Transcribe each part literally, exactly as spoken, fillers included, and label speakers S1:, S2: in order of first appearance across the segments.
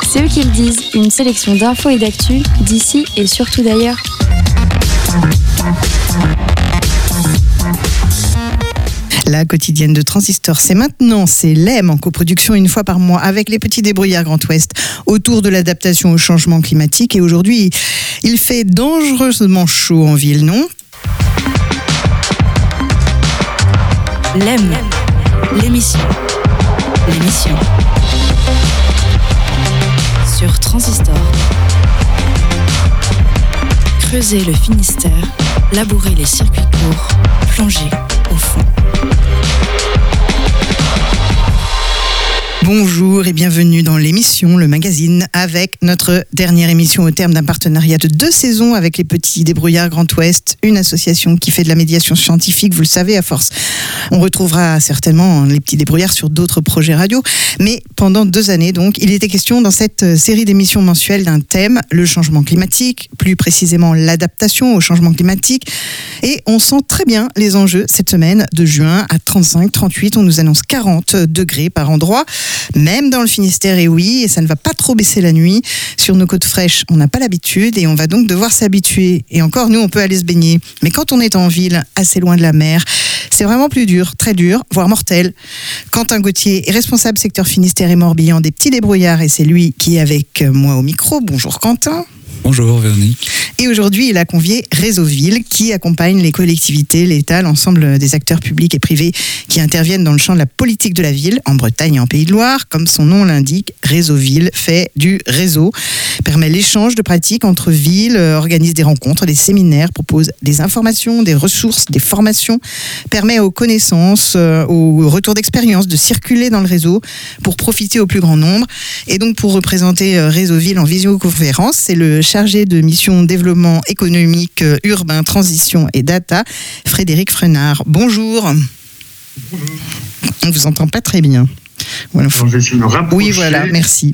S1: C'est eux qui le disent, une sélection d'infos et d'actu d'ici et surtout d'ailleurs.
S2: La quotidienne de Transistor, c'est maintenant, c'est l'E M en coproduction une fois par mois avec les petits débrouillards Grand Ouest autour de l'adaptation au changement climatique. Et aujourd'hui, il fait dangereusement chaud en ville, non ?
S3: L'E M, l'émission, l'émission sur Transistor. Creuser le Finistère, labourer les circuits courts, plonger au fond.
S2: Bonjour et bienvenue dans l'émission, le magazine, avec notre dernière émission au terme d'un partenariat de deux saisons avec les petits débrouillards Grand Ouest, une association qui fait de la médiation scientifique, vous le savez à force. On retrouvera certainement les petits débrouillards sur d'autres projets radio, mais pendant deux années donc, il était question dans cette série d'émissions mensuelles d'un thème, le changement climatique, plus précisément l'adaptation au changement climatique, et on sent très bien les enjeux cette semaine de juin à trente-cinq trente-huit, on nous annonce quarante degrés par endroit. Même dans le Finistère, et oui, et ça ne va pas trop baisser la nuit. Sur nos côtes fraîches, on n'a pas l'habitude et on va donc devoir s'habituer. Et encore, nous, on peut aller se baigner. Mais quand on est en ville, assez loin de la mer, c'est vraiment plus dur, très dur, voire mortel. Quentin Gauthier est responsable secteur Finistère et Morbihan des petits débrouillards et c'est lui qui est avec moi au micro. Bonjour Quentin.
S4: Bonjour Véronique.
S2: Et aujourd'hui, il a convié Réseau Ville qui accompagne les collectivités, l'État, l'ensemble des acteurs publics et privés qui interviennent dans le champ de la politique de la ville, en Bretagne et en Pays de Loire. Comme son nom l'indique, Réseau Ville fait du réseau, permet l'échange de pratiques entre villes, organise des rencontres, des séminaires, propose des informations, des ressources, des formations, permet aux connaissances, aux retours d'expérience de circuler dans le réseau pour profiter au plus grand nombre. Et donc pour représenter Réseau Ville en visioconférence, c'est le chargé de mission développement économique, urbain, transition et data, Frédéric Frenard. Bonjour.
S5: Bonjour.
S2: On ne vous entend pas très bien.
S5: Voilà. Je vais essayer de me rapprocher.
S2: Oui, voilà, merci.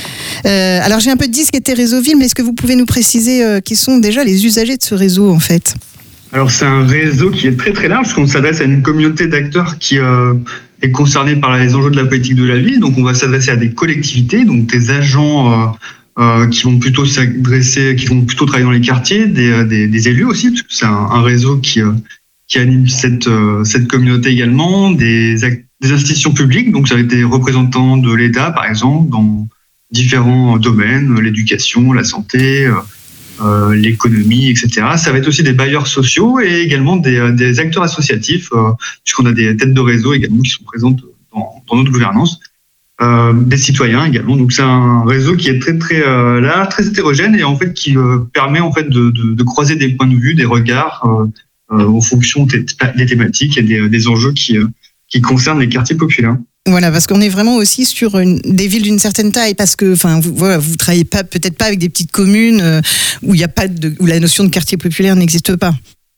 S2: Euh, alors j'ai un peu dit ce qu'était Réseau Ville, mais est-ce que vous pouvez nous préciser euh, qui sont déjà les usagers de ce réseau en fait ?
S5: Alors c'est un réseau qui est très très large, parce qu'on s'adresse à une communauté d'acteurs qui euh, est concernée par les enjeux de la politique de la ville. Donc on va s'adresser à des collectivités, donc des agents... Euh, Euh, qui vont plutôt s'adresser, qui vont plutôt travailler dans les quartiers, des, des, des élus aussi, parce que c'est un, un réseau qui, euh, qui anime cette, euh, cette communauté également, des, des institutions publiques, donc ça va être des représentants de l'État, par exemple, dans différents domaines, l'éducation, la santé, euh, l'économie, et cetera. Ça va être aussi des bailleurs sociaux et également des, des acteurs associatifs, euh, puisqu'on a des têtes de réseau également qui sont présentes dans, dans notre gouvernance. Euh, des citoyens également. Donc c'est un réseau qui est très très euh, large, très hétérogène et en fait qui euh, permet en fait de, de, de croiser des points de vue, des regards euh, euh, en fonction des, des thématiques et des, des enjeux qui euh, qui concernent les quartiers populaires.
S2: Voilà, parce qu'on est vraiment aussi sur une, des villes d'une certaine taille, parce que, enfin, vous, voilà, vous travaillez pas, peut-être pas avec des petites communes euh, où il y a pas de, où la notion de quartier populaire n'existe pas.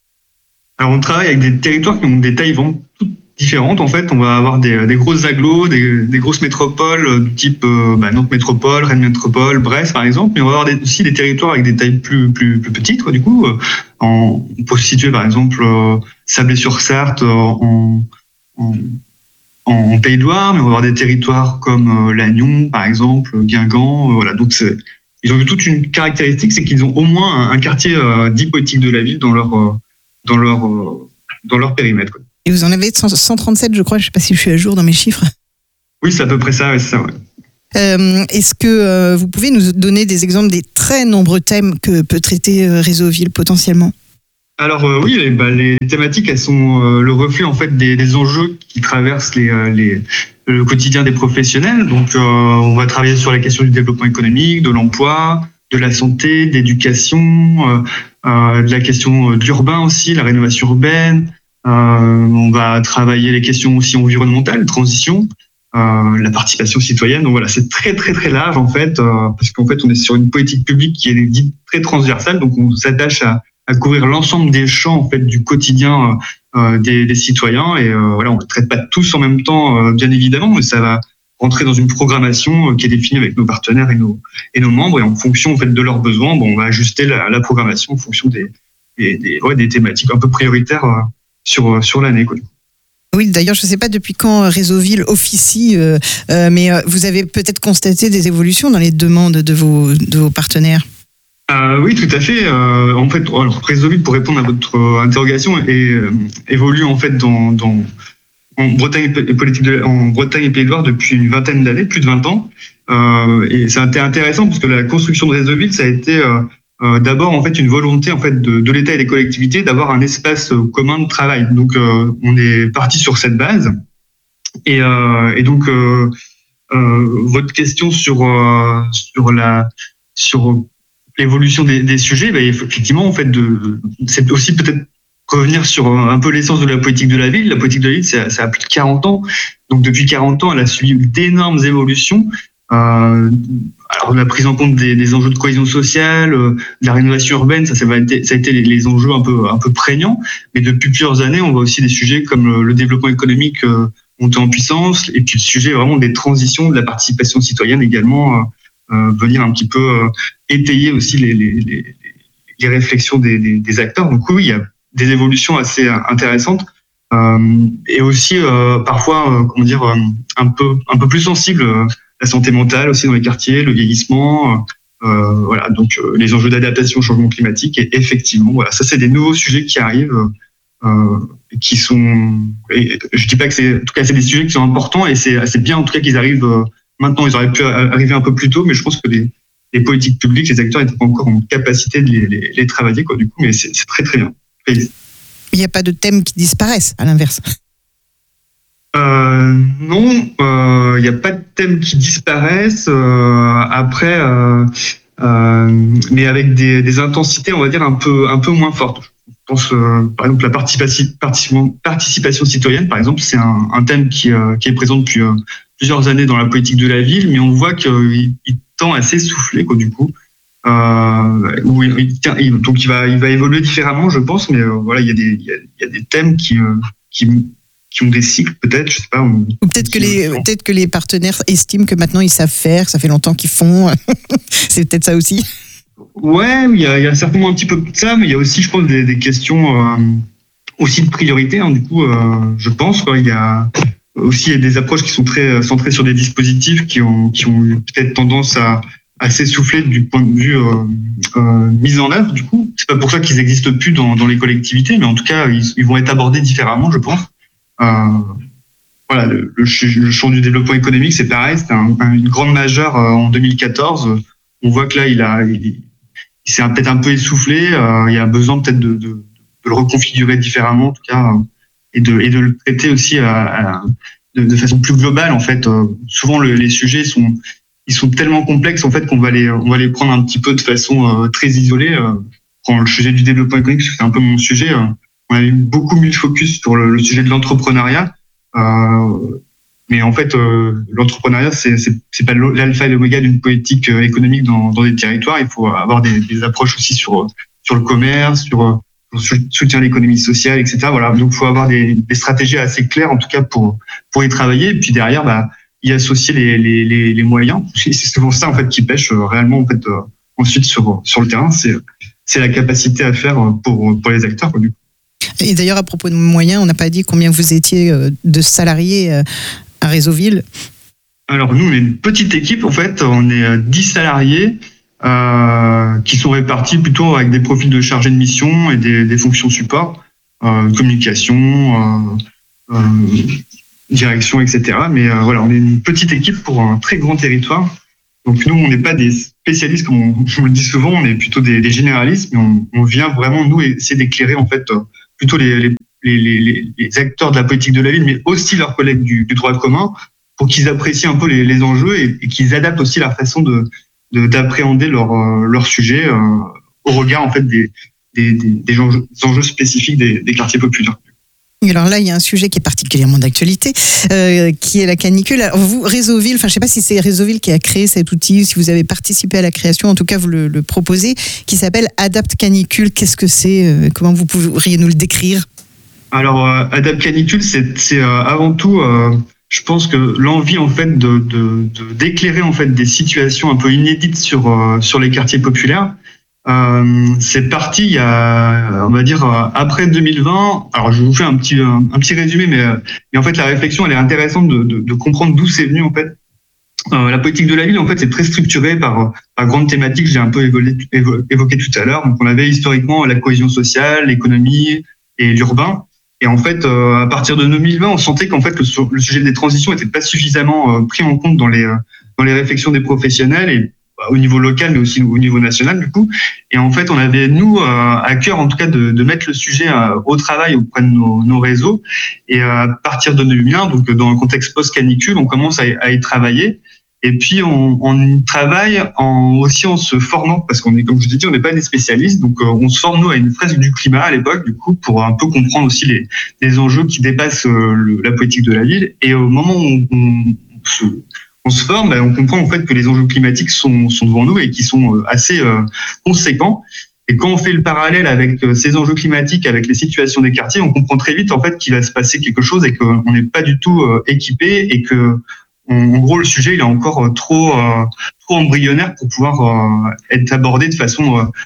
S5: Alors on travaille avec des territoires qui ont des tailles vraiment toutes différentes. En fait, on va avoir des, des grosses agglos, des, des grosses métropoles du type euh, bah, Nantes Métropole, Rennes Métropole, Brest par exemple, mais on va avoir des, aussi des territoires avec des tailles plus plus plus petites quoi. Du coup, euh, en, on peut se situer par exemple euh, Sablé-sur-Sarthe euh, en, en en Pays de Loire, mais on va avoir des territoires comme euh, Lannion par exemple, Guingamp, euh, voilà. Donc c'est, ils ont eu toute une caractéristique, c'est qu'ils ont au moins un, un quartier euh, dit politique de la ville dans leur euh, dans leur euh, dans leur périmètre quoi.
S2: Et vous en avez cent trente-sept, je crois, je ne sais pas si je suis à jour dans mes chiffres.
S5: Oui, c'est à peu près ça, ouais, c'est ça, ouais.
S2: Euh, est-ce que euh, vous pouvez nous donner des exemples des très nombreux thèmes que peut traiter euh, Réseau Ville potentiellement ?
S5: Alors euh, oui, les, bah, les thématiques, elles sont euh, le reflet en fait des, des enjeux qui traversent les, euh, les, le quotidien des professionnels. Donc, euh, on va travailler sur la question du développement économique, de l'emploi, de la santé, de l'éducation, euh, euh, de la question de l'urbain aussi, la rénovation urbaine. Euh, on va travailler les questions aussi environnementales, transition, euh, la participation citoyenne. Donc voilà, c'est très très très large en fait, euh, parce qu'en fait on est sur une politique publique qui est dite très transversale, donc on s'attache à, à couvrir l'ensemble des champs en fait du quotidien euh, des, des citoyens. Et euh, voilà, on ne traite pas tous en même temps, euh, bien évidemment, mais ça va rentrer dans une programmation euh, qui est définie avec nos partenaires et nos et nos membres, et en fonction en fait de leurs besoins, bon, on va ajuster la, la programmation en fonction des des, des, ouais, des thématiques un peu prioritaires. Euh, sur sur l'année quoi.
S2: Oui, d'ailleurs, je ne sais pas depuis quand Réseauville officie, euh, euh, mais euh, vous avez peut-être constaté des évolutions dans les demandes de vos, de vos partenaires.
S5: Euh, oui, tout à fait. Euh, en fait, alors, Réseauville, pour répondre à votre interrogation, est, euh, évolue en fait dans, dans en Bretagne et politique de, en Bretagne et Pays de Loire depuis une vingtaine d'années, plus de vingt ans. Euh, et c'est intéressant parce que la construction de Réseauville, ça a été euh, euh, d'abord en fait une volonté en fait de, de l'État et des collectivités d'avoir un espace commun de travail. Donc, euh, on est parti sur cette base. Et, euh, et donc, euh, euh, votre question sur euh, sur la sur l'évolution des, des sujets, bah, effectivement, en fait, de, c'est aussi peut-être revenir sur un peu l'essence de la politique de la ville. La politique de la ville, ça, ça a plus de quarante ans. Donc, depuis quarante ans, elle a suivi d'énormes évolutions. Euh, alors, la prise en compte des, des enjeux de cohésion sociale, euh, de la rénovation urbaine, ça, ça, va être, ça a été les, les enjeux un peu, un peu prégnants. Mais depuis plusieurs années, on voit aussi des sujets comme le, le développement économique euh, monter en puissance, et puis le sujet vraiment des transitions, de la participation citoyenne également, euh, euh, venir un petit peu euh, étayer aussi les, les, les, les réflexions des, des, des acteurs. Donc oui, il y a des évolutions assez intéressantes, euh, et aussi euh, parfois, euh, comment dire, euh, un peu un peu plus sensible, euh, la santé mentale aussi dans les quartiers, le vieillissement, euh, voilà, donc euh, les enjeux d'adaptation au changement climatique. Et effectivement, voilà, ça c'est des nouveaux sujets qui arrivent, euh, qui sont, et je dis pas que c'est, en tout cas c'est des sujets qui sont importants, et c'est assez bien en tout cas qu'ils arrivent euh, maintenant. Ils auraient pu arriver un peu plus tôt, mais je pense que les, les politiques publiques, les acteurs n'étaient pas encore en capacité de les, les, les travailler, quoi, du coup, mais c'est, c'est très très bien. Il
S2: n'y a pas de thèmes qui disparaissent, à l'inverse.
S5: Euh, non, il euh, n'y a pas de thèmes qui disparaissent. Euh, après, euh, euh, mais avec des, des intensités, on va dire, un peu, un peu moins fortes. Je pense, euh, par exemple, la participation, participation citoyenne, par exemple, c'est un, un thème qui, euh, qui est présent depuis euh, plusieurs années dans la politique de la ville, mais on voit qu'il il tend à s'essouffler, quoi, du coup. Euh, où il, il, donc il va, il va évoluer différemment, je pense, mais euh, voilà, il y a des, il y a, il y a des thèmes qui, euh, qui, qui ont des cycles, peut-être, je sais pas. Ou,
S2: ou peut-être que les, peut-être que les partenaires estiment que maintenant ils savent faire, ça fait longtemps qu'ils font. C'est peut-être ça aussi.
S5: Ouais, il y a, il y a certainement un petit peu de ça, mais il y a aussi, je pense, des, des questions euh, aussi de priorité. Hein, du coup, euh, je pense, quoi, il y a aussi il y a des approches qui sont très centrées sur des dispositifs qui ont, qui ont peut-être tendance à à s'essouffler du point de vue euh, euh, mise en œuvre. Du coup, c'est pas pour ça qu'ils n'existent plus dans, dans les collectivités, mais en tout cas, ils, ils vont être abordés différemment, je pense. Euh, voilà, le, le, le champ du développement économique, c'est pareil, c'était un, un, une grande majeure euh, en deux mille quatorze. On voit que là, il a, il, il s'est peut-être un peu essoufflé. Euh, il y a besoin peut-être de, de, de le reconfigurer différemment, en tout cas, euh, et de, et de le traiter aussi à, à, de, de façon plus globale. En fait, euh, souvent le, les sujets sont ils sont tellement complexes en fait qu'on va les on va les prendre un petit peu de façon euh, très isolée. Euh, je prends le sujet du développement économique parce que c'est un peu mon sujet. Euh, on a eu beaucoup mis le focus sur le, le sujet de l'entrepreneuriat, euh, mais en fait euh, l'entrepreneuriat c'est c'est c'est pas l'alpha et l'oméga d'une politique euh, économique dans dans des territoires. Il faut avoir des, des approches aussi sur sur le commerce, sur, sur le soutien à l'économie sociale, et cetera. Voilà, donc il faut avoir des, des stratégies assez claires en tout cas pour pour y travailler. Et puis derrière, bah y associer les, les, les, les moyens. C'est souvent ça en fait qui pêche réellement en fait euh, ensuite sur sur le terrain. C'est c'est la capacité à faire pour pour les acteurs, quoi, du coup.
S2: Et d'ailleurs à propos de moyens, on n'a pas dit combien vous étiez de salariés à Réseauville.
S5: Alors nous on est une petite équipe en fait. On est dix salariés euh, qui sont répartis plutôt avec des profils de chargés de mission et des, des fonctions support, euh, communication. Euh, euh, direction, et cetera. Mais euh, voilà, on est une petite équipe pour un très grand territoire. Donc nous, on n'est pas des spécialistes, comme on, on le dit souvent, on est plutôt des, des généralistes, mais on, on vient vraiment, nous, essayer d'éclairer en fait plutôt les, les, les, les, les acteurs de la politique de la ville, mais aussi leurs collègues du, du droit commun, pour qu'ils apprécient un peu les, les enjeux et, et qu'ils adaptent aussi leur façon de, de, d'appréhender leur, leur sujet euh, au regard en fait des, des, des, des enjeux, des enjeux spécifiques des, des quartiers populaires.
S2: Alors là, il y a un sujet qui est particulièrement d'actualité, euh, qui est la canicule. Alors vous, Réseauville, enfin je ne sais pas si c'est Réseauville qui a créé cet outil, si vous avez participé à la création, en tout cas vous le, le proposez, qui s'appelle Adapt Canicule. Qu'est-ce que c'est euh, Comment vous pourriez nous le décrire?
S5: Alors euh, Adapt Canicule, c'est, c'est euh, avant tout, euh, je pense que l'envie en fait de, de, de d'éclairer en fait des situations un peu inédites sur euh, sur les quartiers populaires, Euh, c'est parti il y a, on va dire, après deux mille vingt. Alors, je vous fais un petit, un, un petit résumé, mais, mais en fait, la réflexion, elle est intéressante de, de, de comprendre d'où c'est venu, en fait. Euh, la politique de la ville, en fait, c'est très structuré par, par grandes thématiques que j'ai un peu évolué, évo, évoqué tout à l'heure. Donc, on avait historiquement la cohésion sociale, l'économie et l'urbain. Et en fait, euh, à partir de deux mille vingt, on sentait qu'en fait, le, le sujet des transitions n'était pas suffisamment euh, pris en compte dans les, dans les réflexions des professionnels et au niveau local, mais aussi au niveau national, du coup. Et en fait, on avait, nous, euh, à cœur, en tout cas, de, de mettre le sujet euh, au travail auprès de nos, nos réseaux. Et euh, à partir de deux mille un, donc dans le contexte post-canicule, on commence à, à y travailler. Et puis, on, on travaille en, aussi en se formant, parce qu'on est, comme je vous ai dit, on n'est pas des spécialistes. Donc, euh, on se forme, nous, à une fresque du climat à l'époque, du coup, pour un peu comprendre aussi les, les enjeux qui dépassent euh, le, la politique de la ville. Et au moment où on, on se... on se forme, ben, on comprend en fait que les enjeux climatiques sont, sont devant nous et qui sont assez euh, conséquents. Et quand on fait le parallèle avec euh, ces enjeux climatiques, avec les situations des quartiers, on comprend très vite en fait qu'il va se passer quelque chose et qu'on n'est pas du tout euh, équipé et que, on, en gros, le sujet il est encore euh, trop, euh, trop embryonnaire pour pouvoir euh, être abordé de façon euh,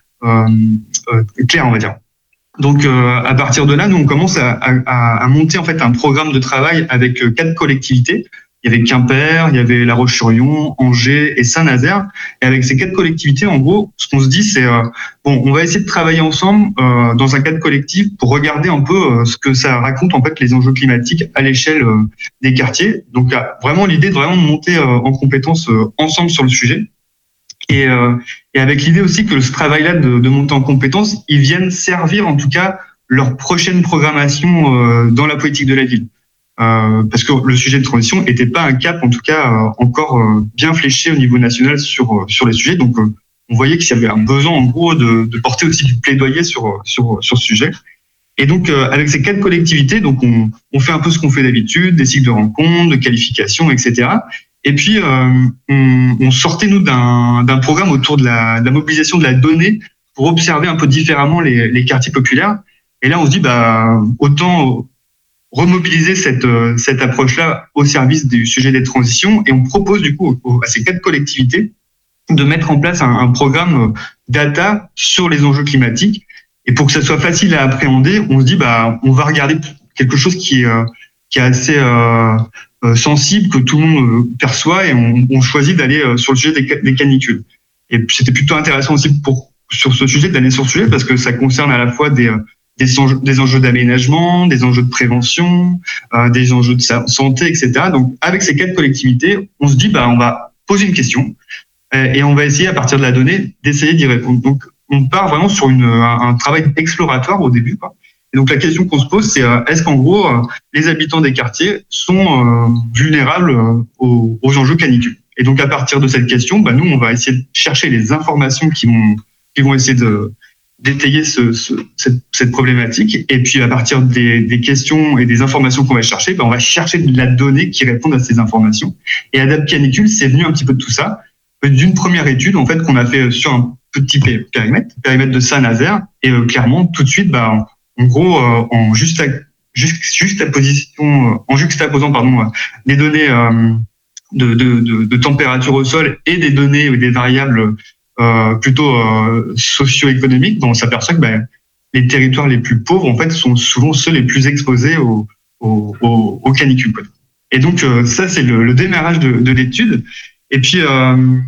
S5: euh, claire, on va dire. Donc, euh, à partir de là, nous on commence à, à, à monter en fait un programme de travail avec euh, quatre collectivités. Il y avait Quimper, il y avait La Roche-sur-Yon, Angers et Saint-Nazaire. Et avec ces quatre collectivités, en gros, ce qu'on se dit, c'est euh, bon, on va essayer de travailler ensemble euh, dans un cadre collectif pour regarder un peu euh, ce que ça raconte en fait les enjeux climatiques à l'échelle euh, des quartiers. Donc, euh, vraiment l'idée de vraiment monter euh, en compétences euh, ensemble sur le sujet. Et, euh, et avec l'idée aussi que ce travail-là de, de monter en compétences, ils viennent servir en tout cas leur prochaine programmation euh, dans la politique de la ville. Euh, parce que le sujet de transition n'était pas un cap, en tout cas, euh, encore euh, bien fléché au niveau national sur euh, sur les sujets. Donc, euh, on voyait qu'il y avait un besoin, en gros, de, de porter aussi du plaidoyer sur sur sur ce sujet. Et donc, euh, avec ces quatre collectivités, donc on, on fait un peu ce qu'on fait d'habitude, des cycles de rencontres, de qualifications, et cetera. Et puis, euh, on, on sortait nous d'un d'un programme autour de la, de la mobilisation de la donnée pour observer un peu différemment les les quartiers populaires. Et là, on se dit, bah, autant remobiliser cette cette approche-là au service du sujet des transitions, et on propose du coup à ces quatre collectivités de mettre en place un, un programme data sur les enjeux climatiques. Et pour que ça soit facile à appréhender, on se dit bah on va regarder quelque chose qui est qui est assez euh, sensible, que tout le monde perçoit, et on, on choisit d'aller sur le sujet des, des canicules. Et c'était plutôt intéressant aussi pour sur ce sujet d'aller sur ce sujet parce que ça concerne à la fois des Des enjeux, des enjeux d'aménagement, des enjeux de prévention, euh, des enjeux de santé, et cetera. Donc, avec ces quatre collectivités, on se dit, bah, on va poser une question euh, et on va essayer, à partir de la donnée, d'essayer d'y répondre. Donc, on part vraiment sur une, un, un travail exploratoire au début, quoi. Et donc, la question qu'on se pose, c'est euh, est-ce qu'en gros, euh, les habitants des quartiers sont euh, vulnérables euh, aux, aux enjeux canicules? Et donc, à partir de cette question, bah, nous, on va essayer de chercher les informations qui vont, qui vont essayer de d'étayer ce, ce, cette, cette problématique. Et puis, à partir des, des questions et des informations qu'on va chercher, ben, on va chercher de la donnée qui répond à ces informations. Et Adapt Canicule, c'est venu un petit peu de tout ça, d'une première étude, en fait, qu'on a fait sur un petit périmètre, périmètre de Saint-Nazaire. Et euh, clairement, tout de suite, ben, en gros, euh, en juste, juste, juste position, en juxtaposant, pardon, euh, les données euh, de, de, de, de température au sol et des données et des variables Euh, plutôt euh, socio-économique, dont on s'aperçoit que ben, les territoires les plus pauvres en fait sont souvent ceux les plus exposés aux au, au, au canicules. Quoi. Et donc euh, ça c'est le, le démarrage de, de l'étude. Et puis euh,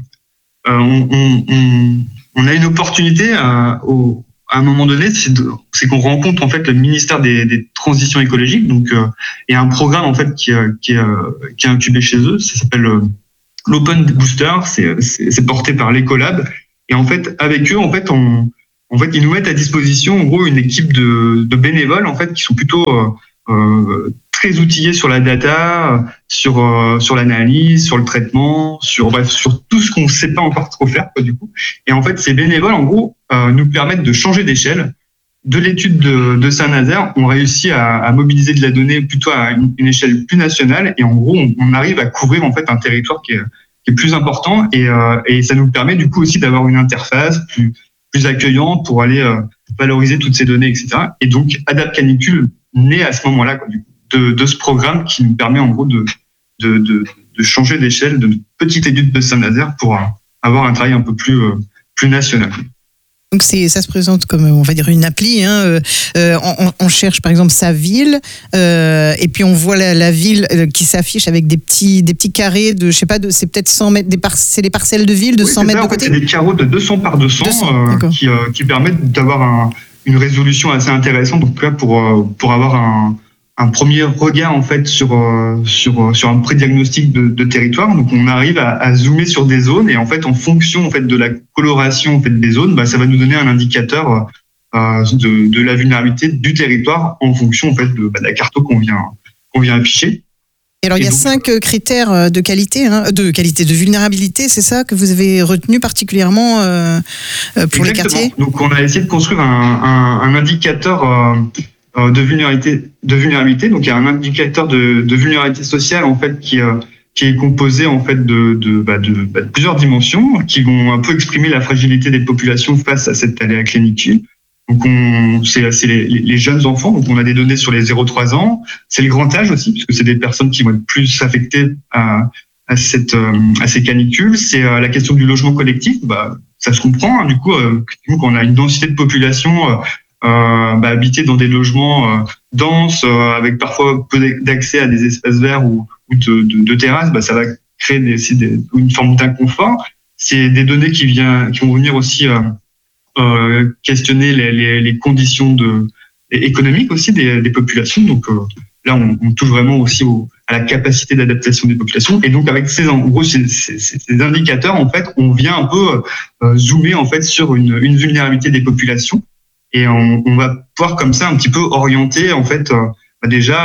S5: euh, on, on, on a une opportunité à, au, à un moment donné, c'est, de, c'est qu'on rencontre en fait le ministère des, des Transitions écologiques. Donc euh, il y a un programme en fait qui, qui, qui est incubé chez eux. Ça s'appelle euh, l'Open Booster, c'est, c'est, c'est porté par l'Ecolab. Et en fait, avec eux, en fait, on, en fait, ils nous mettent à disposition, en gros, une équipe de, de bénévoles, en fait, qui sont plutôt euh, euh, très outillés sur la data, sur euh, sur l'analyse, sur le traitement, sur bref, sur tout ce qu'on ne sait pas encore trop faire, quoi, du coup. Et en fait, ces bénévoles, en gros, euh, nous permettent de changer d'échelle. De l'étude de, de Saint-Nazaire, on réussit à, à mobiliser de la donnée plutôt à une, une échelle plus nationale, et en gros, on, on arrive à couvrir en fait un territoire qui est, qui est plus important, et, euh, et ça nous permet du coup aussi d'avoir une interface plus, plus accueillante pour aller euh, valoriser toutes ces données, et cetera. Et donc, Adapt Canicule naît à ce moment-là, quoi, du coup, de, de ce programme qui nous permet en gros de, de, de, de changer d'échelle de petite étude de Saint-Nazaire pour avoir un travail un peu plus, euh, plus national.
S2: Donc c'est, ça se présente comme, on va dire, une appli. Hein. Euh, on, on cherche par exemple sa ville, euh, et puis on voit la, la ville qui s'affiche avec des petits, des petits carrés de, je sais pas, de, c'est peut-être cent mètres, des par, c'est des parcelles de ville de oui, cent mètres
S5: ça,
S2: de côté.
S5: C'est des carreaux de deux cents par deux cents, deux cents euh, qui, euh, qui permettent d'avoir un, une résolution assez intéressante. Donc là, pour euh, pour avoir un un premier regard en fait sur euh, sur sur un pré-diagnostic de, de territoire. Donc on arrive à, à zoomer sur des zones et en fait en fonction en fait de la coloration en fait des zones, bah, ça va nous donner un indicateur euh, de de la vulnérabilité du territoire en fonction en fait de, bah, de la carte qu'on vient qu'on vient afficher.
S2: Et alors, il y a donc cinq critères de qualité, hein, de qualité, de vulnérabilité, c'est ça que vous avez retenu particulièrement euh, pour
S5: exactement.
S2: Les quartiers.
S5: Donc on a essayé de construire un, un, un indicateur euh, de vulnérabilité, de vulnérabilité. Donc il y a un indicateur de, de vulnérabilité sociale en fait qui, euh, qui est composé en fait de, de, bah, de, bah, de plusieurs dimensions qui vont un peu exprimer la fragilité des populations face à cette aléa clinique. Donc on, c'est, c'est les, les jeunes enfants. Donc on a des données sur les zéro à trois ans. C'est le grand âge aussi, puisque c'est des personnes qui vont être plus affectées à, à cette, à ces canicules. C'est la question du logement collectif. Bah, ça se comprend. Hein, du coup, euh, quand on a une densité de population. Euh, Euh, bah, habiter dans des logements euh, denses, euh, avec parfois peu d'accès à des espaces verts ou, ou de, de, de terrasses, bah, ça va créer des, des, une forme d'inconfort. C'est des données qui, vient, qui vont venir aussi euh, euh, questionner les, les, les conditions de, économiques aussi des, des populations. Donc euh, là, on, on touche vraiment aussi au, à la capacité d'adaptation des populations. Et donc avec ces, en gros, ces, ces, ces indicateurs, en fait, on vient un peu euh, zoomer en fait sur une, une vulnérabilité des populations. Et on, on va pouvoir comme ça un petit peu orienter en fait euh, déjà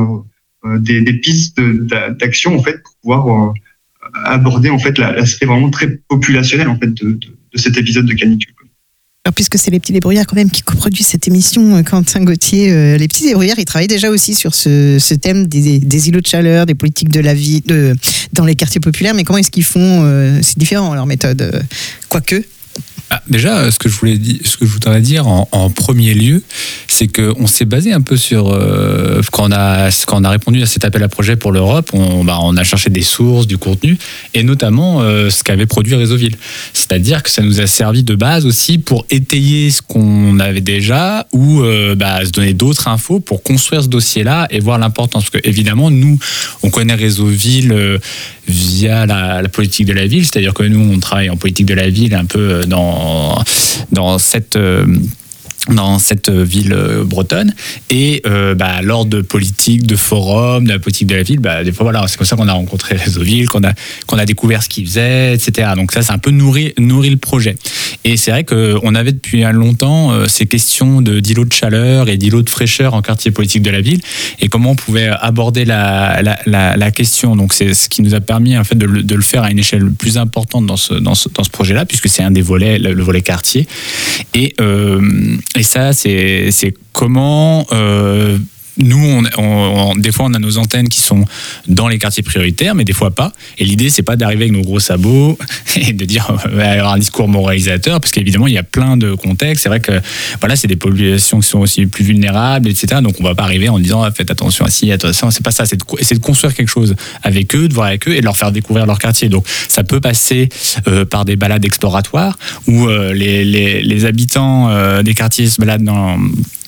S5: euh, des, des pistes d'action en fait pour pouvoir euh, aborder en fait l'aspect vraiment très populationnel en fait de, de, de cet épisode de canicule.
S2: Alors, puisque c'est les petits débrouillards quand même qui coproduisent cette émission, Quentin Gauthier, euh, les petits débrouillards, ils travaillent déjà aussi sur ce, ce thème des, des îlots de chaleur, des politiques de la vie de, dans les quartiers populaires. Mais comment est-ce qu'ils font euh, C'est différent leur méthode, euh, quoique.
S4: Ah, déjà, ce que je voulais dire, ce que je voudrais dire en, en premier lieu, c'est qu'on s'est basé un peu sur euh, quand on a quand on a répondu à cet appel à projet pour l'Europe, on, bah, on a cherché des sources, du contenu, et notamment euh, ce qu'avait produit Réseauville. C'est-à-dire que ça nous a servi de base aussi pour étayer ce qu'on avait déjà ou euh, bah, se donner d'autres infos pour construire ce dossier-là et voir l'importance. Parce que évidemment, nous, on connaît Réseauville euh, via la, la politique de la ville, c'est-à-dire que nous, on travaille en politique de la ville un peu dans dans cette euh, dans cette ville bretonne et euh, bah, lors de politique, de forums, de la politique de la ville, bah, des fois voilà, c'est comme ça qu'on a rencontré Réseauville, qu'on a qu'on a découvert ce qu'ils faisaient, et cetera. Donc ça, c'est un peu nourri nourri le projet. Et c'est vrai qu'on avait depuis longtemps euh, ces questions de d'îlots de chaleur et d'îlots de fraîcheur en quartier politique de la ville et comment on pouvait aborder la la la, la question. Donc c'est ce qui nous a permis en fait de le, de le faire à une échelle plus importante dans ce dans ce dans ce projet-là, puisque c'est un des volets, le, le volet quartier. Et euh, Et ça, c'est, c'est comment euh, nous, on, on, on, des fois, on a nos antennes qui sont dans les quartiers prioritaires, mais des fois pas. Et l'idée, c'est pas d'arriver avec nos gros sabots et de dire avoir un discours moralisateur, parce qu'évidemment, il y a plein de contextes. C'est vrai que voilà, c'est des populations qui sont aussi plus vulnérables, et cetera. Donc, on va pas arriver en disant faites attention à ci, attention. C'est pas ça. C'est de, c'est de construire quelque chose avec eux, de voir avec eux et de leur faire découvrir leur quartier. Donc, ça peut passer euh, par des balades exploratoires où euh, les, les, les habitants euh, des quartiers se baladent dans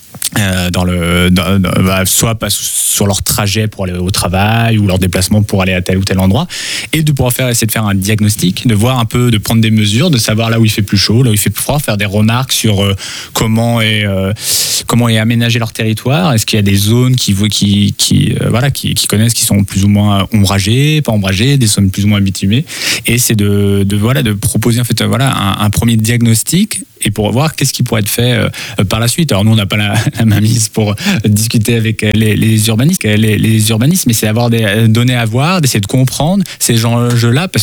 S4: Euh, dans le, dans, dans, bah, soit pas sur leur trajet pour aller au travail ou leur déplacement pour aller à tel ou tel endroit, et de pouvoir faire, essayer de faire un diagnostic, de voir un peu, de prendre des mesures, de savoir là où il fait plus chaud, là où il fait plus froid, faire des remarques sur euh, comment est euh, comment est aménagé leur territoire. Est-ce qu'il y a des zones qui qui qui euh, voilà qui, qui connaissent, qui sont plus ou moins ombragées, pas ombragées, des zones plus ou moins bitumées, et c'est de, de voilà de proposer en fait voilà un, un premier diagnostic et pour voir qu'est-ce qui pourrait être fait euh, par la suite. Alors nous on n'a pas la, la main mise pour discuter avec les, les urbanistes, les, les urbanistes, mais c'est avoir des données à voir, d'essayer de comprendre ces enjeux-là, parce